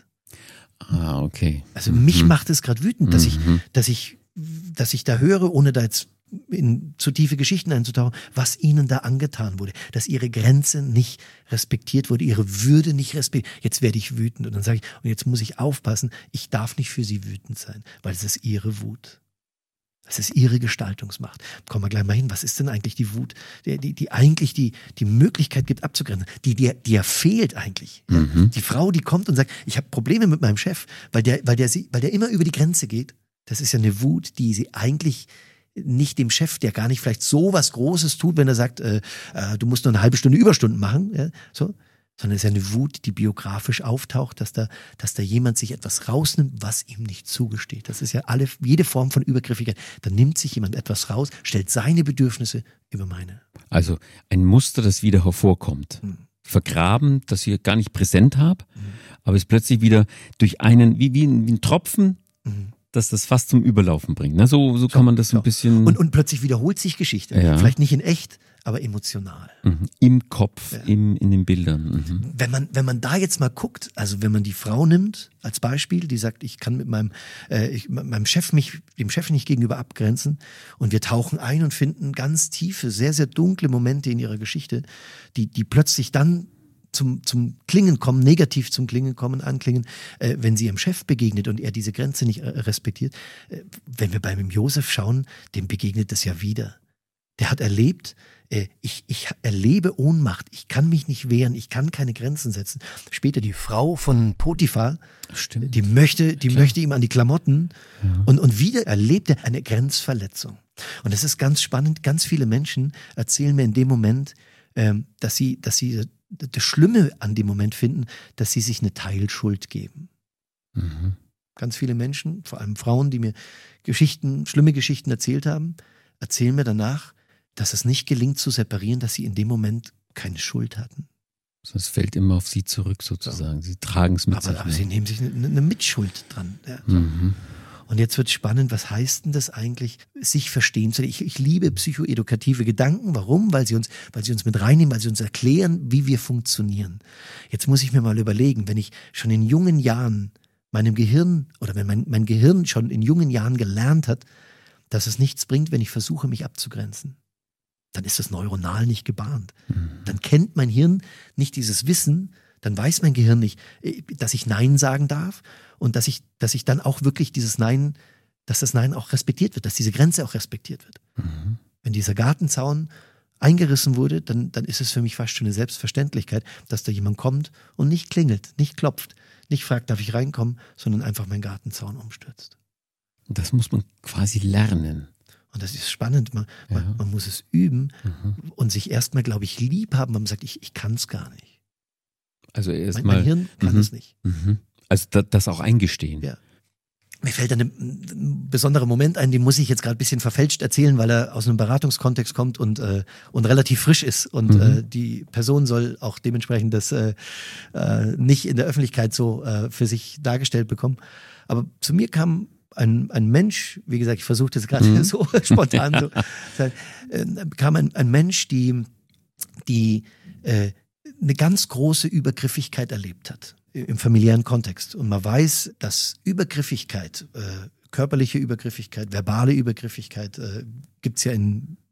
Ah, okay. Also mich mhm. macht es gerade wütend, dass ich, dass ich, dass ich da höre, ohne da jetzt in zu tiefe Geschichten einzutauchen, was ihnen da angetan wurde, dass ihre Grenze nicht respektiert wurde, ihre Würde nicht respektiert. Jetzt werde ich wütend und dann sage ich, und jetzt muss ich aufpassen, ich darf nicht für sie wütend sein, weil es ist ihre Wut. Es ist ihre Gestaltungsmacht. Kommen wir gleich mal hin, was ist denn eigentlich die Wut, die, die, die eigentlich die, die Möglichkeit gibt abzugrenzen, die, die, die ja fehlt eigentlich. Mhm. Die Frau, die kommt und sagt, ich habe Probleme mit meinem Chef, weil der, weil, der, weil der immer über die Grenze geht. Das ist ja eine Wut, die sie eigentlich nicht dem Chef, der gar nicht vielleicht so was Großes tut, wenn er sagt, äh, äh, du musst nur eine halbe Stunde Überstunden machen, ja, so, sondern es ist ja eine Wut, die biografisch auftaucht, dass da, dass da jemand sich etwas rausnimmt, was ihm nicht zugesteht. Das ist ja alle, jede Form von Übergriffigkeit. Da nimmt sich jemand etwas raus, stellt seine Bedürfnisse über meine. Also ein Muster, das wieder hervorkommt. Hm. Vergraben, das ich gar nicht präsent habe, hm. aber es plötzlich wieder durch einen, wie, wie, ein, wie ein Tropfen, hm. dass das fast zum Überlaufen bringt. Ne? So, so kann man das so ein bisschen... Und, und plötzlich wiederholt sich Geschichte. Ja. Vielleicht nicht in echt, aber emotional. Mhm. Im Kopf, ja. im, in den Bildern. Mhm. Wenn man, wenn man da jetzt mal guckt, also wenn man die Frau nimmt als Beispiel, die sagt, ich kann mit meinem, äh, ich, meinem Chef mich, dem Chef nicht gegenüber abgrenzen, und wir tauchen ein und finden ganz tiefe, sehr, sehr dunkle Momente in ihrer Geschichte, die, die plötzlich dann zum, zum Klingen kommen, negativ zum Klingen kommen, anklingen, äh, wenn sie ihrem Chef begegnet und er diese Grenze nicht äh, respektiert. Äh, wenn wir beim Josef schauen, dem begegnet das ja wieder. Der hat erlebt, äh, ich, ich erlebe Ohnmacht, ich kann mich nicht wehren, ich kann keine Grenzen setzen. Später die Frau von Potiphar, Stimmt. die möchte, die möchte ihm an die Klamotten, ja. und, und wieder erlebt er eine Grenzverletzung. Und es ist ganz spannend, ganz viele Menschen erzählen mir in dem Moment, äh, dass sie, dass sie das Schlimme an dem Moment finden, dass sie sich eine Teilschuld geben. Mhm. Ganz viele Menschen, vor allem Frauen, die mir Geschichten, schlimme Geschichten erzählt haben, erzählen mir danach, dass es nicht gelingt zu separieren, dass sie in dem Moment keine Schuld hatten. Es fällt immer auf sie zurück sozusagen. Sie tragen es mit aber, sich. Aber sie nehmen sich eine, eine Mitschuld dran. Ja. Mhm. Und jetzt wird spannend, was heißt denn das eigentlich, sich verstehen zu. Ich, ich liebe psychoedukative Gedanken. Warum? Weil sie uns, weil sie uns mit reinnehmen, weil sie uns erklären, wie wir funktionieren. Jetzt muss ich mir mal überlegen, wenn ich schon in jungen Jahren meinem Gehirn, oder wenn mein, mein Gehirn schon in jungen Jahren gelernt hat, dass es nichts bringt, wenn ich versuche, mich abzugrenzen, dann ist das neuronal nicht gebahnt. Mhm. Dann kennt mein Hirn nicht dieses Wissen, dann weiß mein Gehirn nicht, dass ich Nein sagen darf und dass ich, dass ich dann auch wirklich dieses Nein, dass das Nein auch respektiert wird, dass diese Grenze auch respektiert wird. Mhm. Wenn dieser Gartenzaun eingerissen wurde, dann, dann ist es für mich fast schon eine Selbstverständlichkeit, dass da jemand kommt und nicht klingelt, nicht klopft, nicht fragt, darf ich reinkommen, sondern einfach meinen Gartenzaun umstürzt. Das muss man quasi lernen. Und das ist spannend, man, ja. man, man muss es üben mhm. und sich erstmal, glaube ich, lieb haben, weil man sagt, ich, ich kann es gar nicht. Also erst mein, mal, mein Hirn kann mhm, es nicht. Mhm. Also das, das auch eingestehen. Ja. Mir fällt ein, ein besonderer Moment ein, den muss ich jetzt gerade ein bisschen verfälscht erzählen, weil er aus einem Beratungskontext kommt und, äh, und relativ frisch ist. Und mhm. äh, die Person soll auch dementsprechend das äh, äh, nicht in der Öffentlichkeit so äh, für sich dargestellt bekommen. Aber zu mir kam ein, ein Mensch, wie gesagt, ich versuche das gerade mhm. so spontan so, äh, kam ein, ein Mensch, die, die äh, eine ganz große Übergriffigkeit erlebt hat im familiären Kontext. Und man weiß, dass Übergriffigkeit, äh, körperliche Übergriffigkeit, verbale Übergriffigkeit, äh, gibt es ja in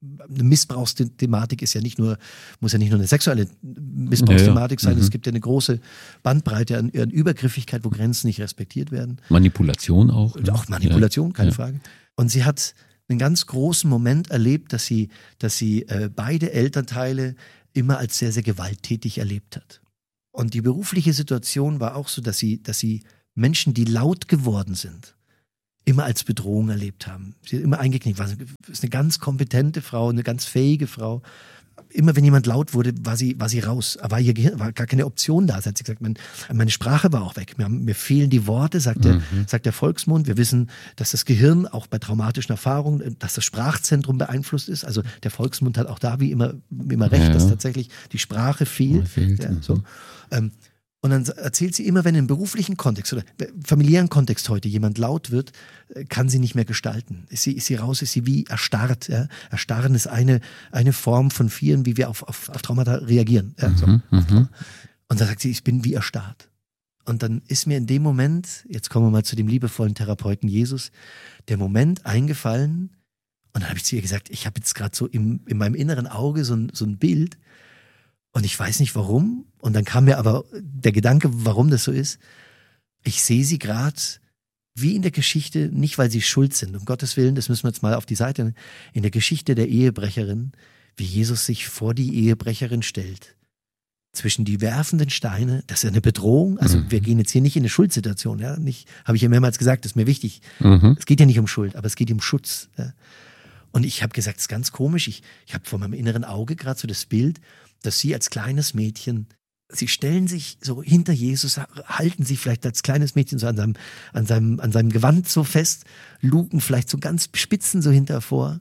eine Missbrauchsthematik ist ja nicht nur, muss ja nicht nur eine sexuelle Missbrauchsthematik ja, ja. sein, Mhm. es gibt ja eine große Bandbreite an, an Übergriffigkeit, wo Grenzen nicht respektiert werden. Manipulation auch. Und auch Manipulation, ja. keine ja. Frage. Und sie hat einen ganz großen Moment erlebt, dass sie, dass sie äh, beide Elternteile immer als sehr, sehr gewalttätig erlebt hat. Und die berufliche Situation war auch so, dass sie, dass sie Menschen, die laut geworden sind, immer als Bedrohung erlebt haben. Sie hat immer eingeknickt. War, ist eine ganz kompetente Frau, eine ganz fähige Frau. Immer wenn jemand laut wurde, war sie, war sie raus. Aber ihr Gehirn war gar keine Option da. Sie hat sie gesagt, mein, meine Sprache war auch weg. Mir, mir fehlen die Worte, sagt, der, Mhm. sagt der Volksmund. Wir wissen, dass das Gehirn auch bei traumatischen Erfahrungen, dass das Sprachzentrum beeinflusst ist. Also der Volksmund hat auch da wie immer, wie immer recht, Ja. dass tatsächlich die Sprache fehlt. Fehlt, Ja, mhm. so. ähm, Und dann erzählt sie immer, wenn im beruflichen Kontext oder familiären Kontext heute jemand laut wird, kann sie nicht mehr gestalten. Ist sie, ist sie raus, ist sie wie erstarrt. Ja? Erstarren ist eine, eine Form von vielen, wie wir auf, auf, auf Traumata reagieren. Ja, so. Mhm, mhm. Und dann sagt sie, ich bin wie erstarrt. Und dann ist mir in dem Moment, jetzt kommen wir mal zu dem liebevollen Therapeuten Jesus, der Moment eingefallen. Und dann habe ich zu ihr gesagt, ich habe jetzt gerade so im, in meinem inneren Auge so ein, so ein Bild. Und ich weiß nicht warum. Und dann kam mir aber der Gedanke, warum das so ist. Ich sehe sie gerade wie in der Geschichte, nicht weil sie schuld sind, um Gottes Willen, das müssen wir jetzt mal auf die Seite, in der Geschichte der Ehebrecherin, wie Jesus sich vor die Ehebrecherin stellt. Zwischen die werfenden Steine, das ist ja eine Bedrohung. Also Mhm. wir gehen jetzt hier nicht in eine Schuldsituation. Ja? Nicht, habe ich ja mehrmals gesagt, das ist mir wichtig. Mhm. Es geht ja nicht um Schuld, aber es geht um Schutz. Ja? Und ich habe gesagt, es ist ganz komisch. Ich, ich habe vor meinem inneren Auge gerade so das Bild, dass sie als kleines Mädchen, sie stellen sich so hinter Jesus, halten sie vielleicht als kleines Mädchen so an seinem, an seinem, an seinem Gewand so fest, luken vielleicht so ganz spitzen so hinter vor.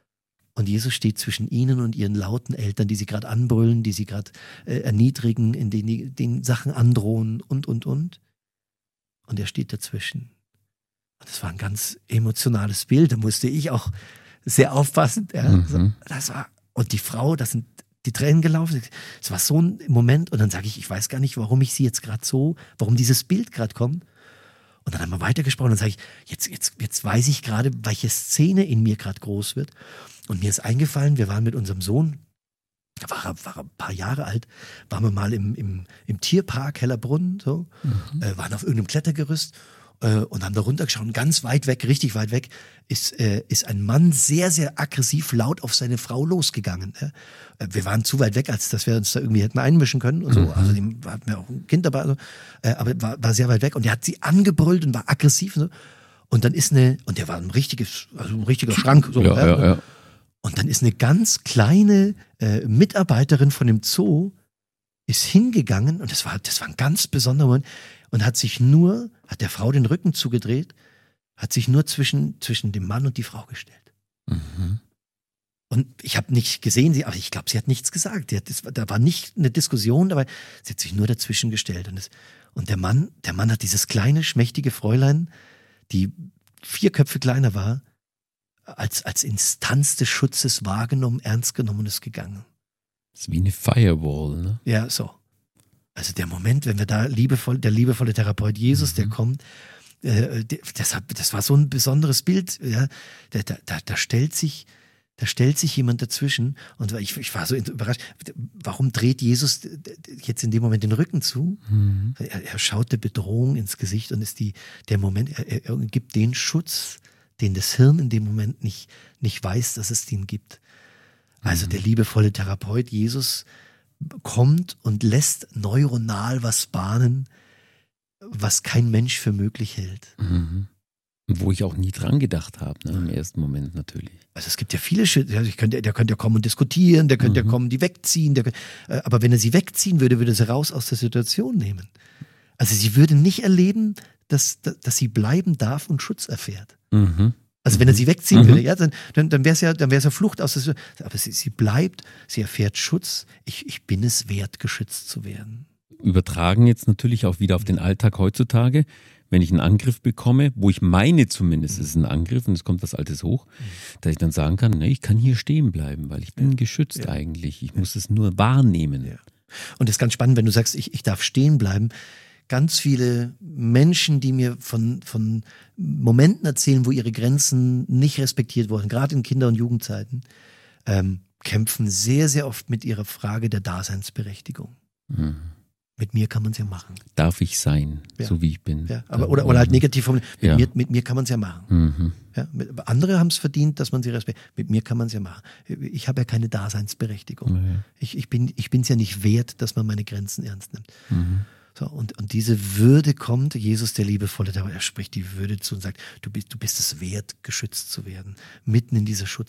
Und Jesus steht zwischen ihnen und ihren lauten Eltern, die sie gerade anbrüllen, die sie gerade äh, erniedrigen, in denen die den Sachen androhen und, und, und. Und er steht dazwischen. Und das war ein ganz emotionales Bild. Da musste ich auch sehr aufpassen. Ja. Mhm. Das war, und die Frau, das sind die Tränen gelaufen. Es war so ein Moment. Und dann sage ich, ich weiß gar nicht, warum ich sie jetzt gerade so, warum dieses Bild gerade kommt. Und dann haben wir weitergesprochen. Dann sage ich, jetzt, jetzt, jetzt weiß ich gerade, welche Szene in mir gerade groß wird. Und mir ist eingefallen, wir waren mit unserem Sohn, da war er, war er ein paar Jahre alt, waren wir mal im, im, im Tierpark Hellerbrunn, so, mhm. äh, waren auf irgendeinem Klettergerüst äh, und haben da runtergeschaut. Und ganz weit weg, richtig weit weg, ist, äh, ist ein Mann sehr, sehr aggressiv laut auf seine Frau losgegangen. Äh. Wir waren zu weit weg, als dass wir uns da irgendwie hätten einmischen können und so. Mhm. Also dem hatten wir auch ein Kind dabei, also, äh, aber war, war sehr weit weg. Und der hat sie angebrüllt und war aggressiv und so. Und dann ist eine, und der war ein richtiges, also ein richtiger Schrank. So, ja, äh, ja, ja. Und dann ist eine ganz kleine äh, Mitarbeiterin von dem Zoo ist hingegangen und das war, das war ein ganz besonderer Moment und hat sich nur, hat der Frau den Rücken zugedreht, hat sich nur zwischen, zwischen dem Mann und die Frau gestellt. Mhm. Und ich habe nicht gesehen, sie, aber ich glaube, sie hat nichts gesagt. Die hat, das, da war nicht eine Diskussion dabei, sie hat sich nur dazwischen gestellt. Und, das, und der Mann, der Mann hat dieses kleine, schmächtige Fräulein, die vier Köpfe kleiner war, als, als Instanz des Schutzes wahrgenommen, ernst genommen und ist gegangen. Das ist wie eine Firewall, ne? Ja, so. Also der Moment, wenn wir da liebevoll, der liebevolle Therapeut Jesus, mhm. der kommt, äh, das, das war so ein besonderes Bild, ja, da, da, da stellt sich, da stellt sich jemand dazwischen und ich, ich war so überrascht, warum dreht Jesus jetzt in dem Moment den Rücken zu? Mhm. Er, er schaut der Bedrohung ins Gesicht und ist die, der Moment, er, er gibt den Schutz, den das Hirn in dem Moment nicht, nicht weiß, dass es den gibt. Also der liebevolle Therapeut Jesus kommt und lässt neuronal was bahnen, was kein Mensch für möglich hält. Mhm. Und wo ich auch nie dran gedacht habe, ne, im ersten Moment natürlich. Also es gibt ja viele Schritte, also ich könnte, der könnte ja kommen und diskutieren, der könnte mhm. ja kommen, die wegziehen, der, äh, aber wenn er sie wegziehen würde, würde er sie raus aus der Situation nehmen. Also sie würde nicht erleben, dass, dass, dass sie bleiben darf und Schutz erfährt. Mhm. Also wenn er sie wegziehen mhm. würde, ja, dann, dann, dann wäre es ja, dann wäre es ja Flucht aus der Situation. Aber sie, sie bleibt, sie erfährt Schutz. Ich, ich bin es wert, geschützt zu werden. Übertragen jetzt natürlich auch wieder auf den Alltag heutzutage. Wenn ich einen Angriff bekomme, wo ich meine zumindest, es ist ein Angriff und es kommt was Altes hoch, dass ich dann sagen kann, ne, ich kann hier stehen bleiben, weil ich bin geschützt ja. eigentlich. Ich ja. muss es nur wahrnehmen. Ja. Und das ist ganz spannend, wenn du sagst, ich, ich darf stehen bleiben. Ganz viele Menschen, die mir von, von Momenten erzählen, wo ihre Grenzen nicht respektiert wurden, gerade in Kinder- und Jugendzeiten, ähm, kämpfen sehr, sehr oft mit ihrer Frage der Daseinsberechtigung. Mhm. Mit mir kann man es ja machen. Darf ich sein, Ja. so wie ich bin? Ja, aber, oder, oder halt negativ formuliert, mit, Ja. mir, mit mir kann man es ja machen. Mhm. Ja, mit, andere haben es verdient, dass man sie respektiert. Mit mir kann man es ja machen. Ich habe ja keine Daseinsberechtigung. Ja. Ich, ich bin ich bin es ja nicht wert, dass man meine Grenzen ernst nimmt. Mhm. So, und, und diese Würde kommt, Jesus der Liebevolle, er spricht die Würde zu und sagt, du bist, du bist es wert, geschützt zu werden. Mitten in dieser Schutz